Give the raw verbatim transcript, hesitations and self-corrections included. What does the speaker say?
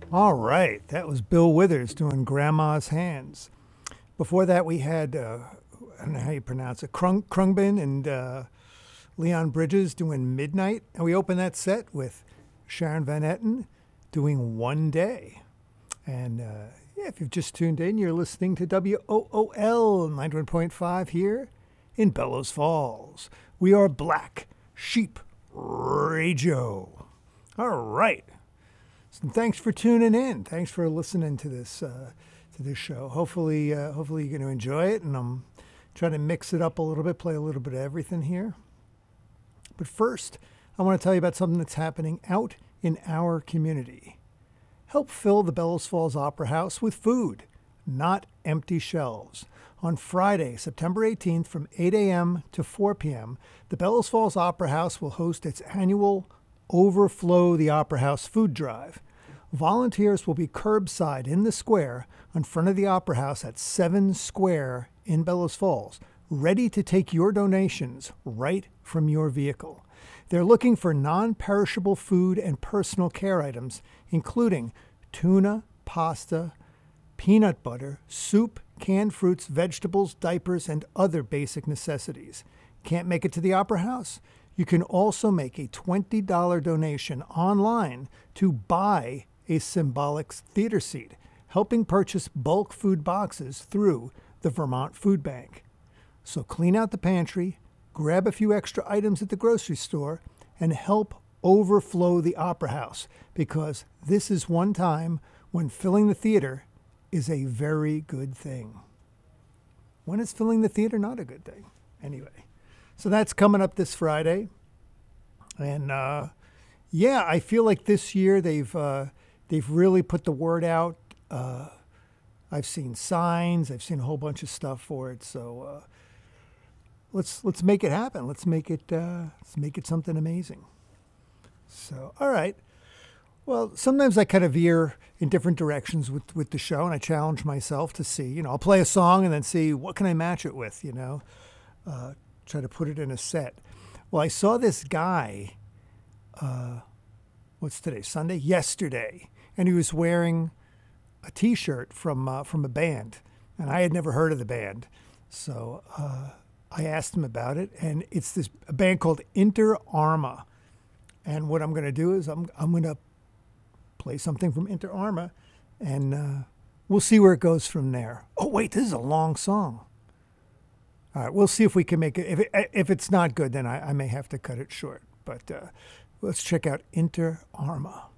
All right, that was Bill Withers doing Grandma's Hands. Before that, we had, uh, I don't know how you pronounce it, Krung, Krungbin and uh, Leon Bridges doing Midnight. And we opened that set with Sharon Van Etten doing One Day. And uh, yeah, if you've just tuned in, you're listening to W O O L ninety-one point five here in Bellows Falls. We are Black Sheep Radio. All right. So thanks for tuning in. Thanks for listening to this uh, to this show. Hopefully, uh, hopefully you're going to enjoy it. And I'm trying to mix it up a little bit, play a little bit of everything here. But first, I want to tell you about something that's happening out in our community. Help fill the Bellows Falls Opera House with food, not empty shelves. On Friday, September eighteenth, from eight a.m. to four p.m., the Bellows Falls Opera House will host its annual Overflow the Opera House food drive. Volunteers will be curbside in the square in front of the Opera House at seven Square in Bellows Falls, ready to take your donations right from your vehicle. They're looking for non-perishable food and personal care items, including tuna, pasta, peanut butter, soup, canned fruits, vegetables, diapers, and other basic necessities. Can't make it to the Opera House? You can also make a twenty dollars donation online to buy a symbolic theater seat, helping purchase bulk food boxes through the Vermont Food Bank. So clean out the pantry, grab a few extra items at the grocery store, and help overflow the Opera House, because this is one time when filling the theater is a very good thing. When is filling the theater not a good thing? Anyway, so that's coming up this Friday. And uh, yeah, I feel like this year they've uh, they've really put the word out. Uh, I've seen signs, I've seen a whole bunch of stuff for it. So uh, let's let's make it happen. Let's make it uh, let's make it something amazing. So all right. Well, sometimes I kind of veer in different directions with, with the show, and I challenge myself to see, you know, I'll play a song and then see what can I match it with, you know, uh, try to put it in a set. Well, I saw this guy, uh, what's today, Sunday? Yesterday, and he was wearing a T-shirt from uh, from a band, and I had never heard of the band, so uh, I asked him about it, and it's this a band called Inter Arma, and what I'm going to do is I'm I'm going to play something from Inter Arma, and uh, we'll see where it goes from there. Oh, wait, this is a long song. All right, we'll see if we can make it. If, it, if it's not good, then I, I may have to cut it short. But uh, let's check out Inter Arma.